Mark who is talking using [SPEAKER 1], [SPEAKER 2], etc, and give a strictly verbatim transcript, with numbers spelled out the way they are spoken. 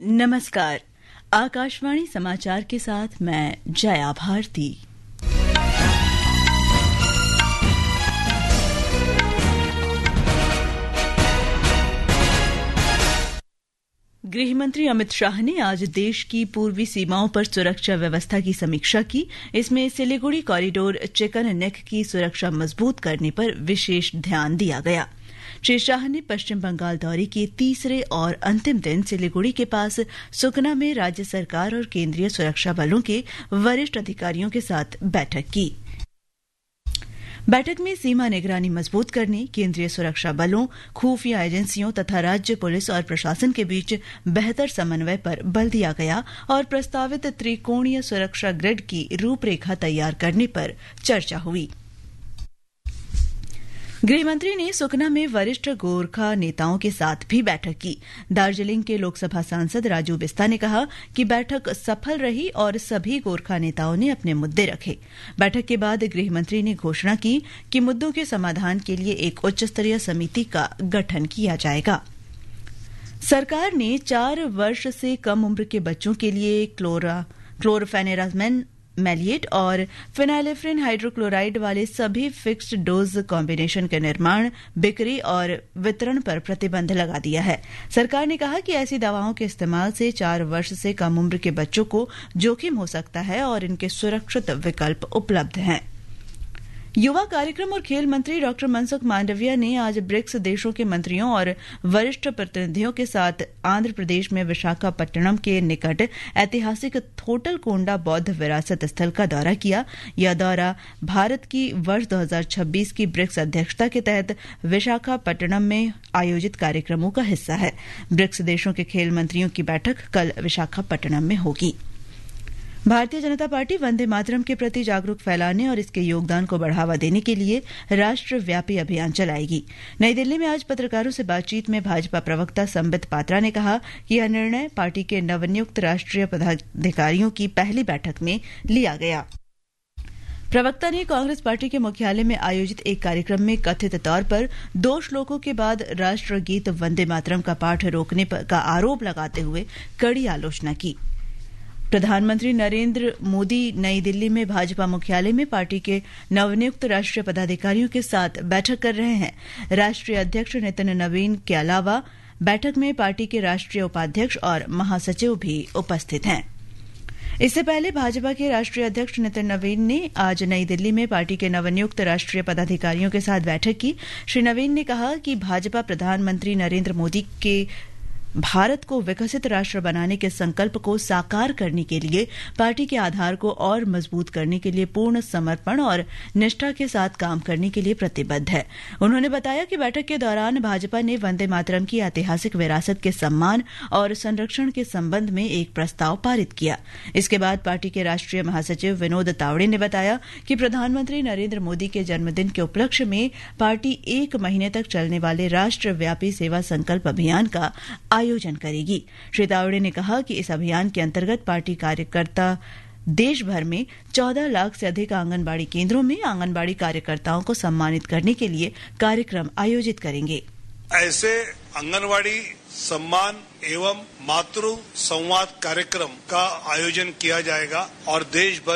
[SPEAKER 1] नमस्कार। आकाशवाणी समाचार के साथ मैं जया भारती। गृहमंत्री अमित शाह ने आज देश की पूर्वी सीमाओं पर सुरक्षा व्यवस्था की समीक्षा की। इसमें सिलीगुड़ी कॉरिडोर चिकन नेक की सुरक्षा मजबूत करने पर विशेष ध्यान दिया गया। श्री शाह ने पश्चिम बंगाल दौरे के तीसरे और अंतिम दिन सिलीगुड़ी के पास सुकना में राज्य सरकार और केंद्रीय सुरक्षा बलों के वरिष्ठ अधिकारियों के साथ बैठक की। बैठक में सीमा निगरानी मजबूत करने, केंद्रीय सुरक्षा बलों, खुफिया एजेंसियों तथा राज्य पुलिस और प्रशासन के बीच बेहतर समन्वय पर बल दिया गया और प्रस्तावित त्रिकोणीय सुरक्षा ग्रिड की रूपरेखा तैयार करने पर चर्चा हुई। गृहमंत्री ने सुकना में वरिष्ठ गोरखा नेताओं के साथ भी बैठक की। दार्जिलिंग के लोकसभा सांसद राजू बिस्ता ने कहा कि बैठक सफल रही और सभी गोरखा नेताओं ने अपने मुद्दे रखे। बैठक के बाद गृहमंत्री ने घोषणा की कि मुद्दों के समाधान के लिए एक उच्च स्तरीय समिति का गठन किया जाएगा। सरकार ने चार वर्ष से कम उम्र के बच्चों के लिए क्लोरा क्लोरोफेनेराजमेन मैलिएट और फिनाइलेफ्रिन हाइड्रोक्लोराइड वाले सभी फिक्स्ड डोज कॉम्बिनेशन के निर्माण, बिक्री और वितरण पर प्रतिबंध लगा दिया है। सरकार ने कहा कि ऐसी दवाओं के इस्तेमाल से चार वर्ष से कम उम्र के बच्चों को जोखिम हो सकता है और इनके सुरक्षित विकल्प उपलब्ध हैं। युवा कार्यक्रम और खेल मंत्री डॉ मनसुख मांडविया ने आज ब्रिक्स देशों के मंत्रियों और वरिष्ठ प्रतिनिधियों के साथ आंध्र प्रदेश में विशाखापट्टनम के निकट ऐतिहासिक थोटलकोंडा बौद्ध विरासत स्थल का दौरा किया। यह दौरा भारत की वर्ष दो हज़ार छब्बीस की ब्रिक्स अध्यक्षता के तहत विशाखापट्टनम में आयोजित कार्यक्रमों का हिस्सा है। ब्रिक्स देशों के खेल मंत्रियों की बैठक कल विशाखापट्टनम में होगी। भारतीय जनता पार्टी वंदे मातरम के प्रति जागरूक फैलाने और इसके योगदान को बढ़ावा देने के लिए राष्ट्रव्यापी अभियान चलाएगी। नई दिल्ली में आज पत्रकारों से बातचीत में भाजपा प्रवक्ता संबित पात्रा ने कहा कि यह निर्णय पार्टी के नवनियुक्त राष्ट्रीय पदाधिकारियों की पहली बैठक में लिया गया। प्रवक्ता ने कांग्रेस पार्टी के मुख्यालय में आयोजित एक कार्यक्रम में कथित तौर पर दो श्लोकों के बाद राष्ट्रगीत वंदे मातरम का पाठ रोकने का आरोप लगाते हुए कड़ी आलोचना की। प्रधानमंत्री नरेंद्र मोदी नई दिल्ली में भाजपा मुख्यालय में पार्टी के नवनियुक्त राष्ट्रीय पदाधिकारियों के साथ बैठक कर रहे हैं। राष्ट्रीय अध्यक्ष नितिन नवीन के अलावा बैठक में पार्टी के राष्ट्रीय उपाध्यक्ष और महासचिव भी उपस्थित हैं। इससे पहले भाजपा के राष्ट्रीय अध्यक्ष नितिन नवीन ने आज नई दिल्ली में पार्टी के नवनियुक्त राष्ट्रीय पदाधिकारियों के साथ बैठक की। श्री नवीन ने कहा कि भाजपा प्रधानमंत्री नरेंद्र मोदी के भारत को विकसित राष्ट्र बनाने के संकल्प को साकार करने के लिए पार्टी के आधार को और मजबूत करने के लिए पूर्ण समर्पण और निष्ठा के साथ काम करने के लिए प्रतिबद्ध है। उन्होंने बताया कि बैठक के दौरान भाजपा ने वंदे मातरम की ऐतिहासिक विरासत के सम्मान और संरक्षण के संबंध में एक प्रस्ताव पारित किया। इसके बाद पार्टी के राष्ट्रीय महासचिव विनोद तावड़े ने बताया कि प्रधानमंत्री नरेंद्र मोदी के जन्मदिन के उपलक्ष्य में पार्टी एक महीने तक चलने वाले राष्ट्रव्यापी सेवा संकल्प अभियान का आयोजन करेगी। श्री तावड़े ने कहा कि इस अभियान के अंतर्गत पार्टी कार्यकर्ता देश भर में चौदह लाख से अधिक आंगनबाड़ी केंद्रों में आंगनबाड़ी कार्यकर्ताओं को सम्मानित करने के लिए कार्यक्रम आयोजित करेंगे।
[SPEAKER 2] ऐसे आंगनबाड़ी सम्मान एवं मातृ संवाद कार्यक्रम का आयोजन किया जाएगा और देश भर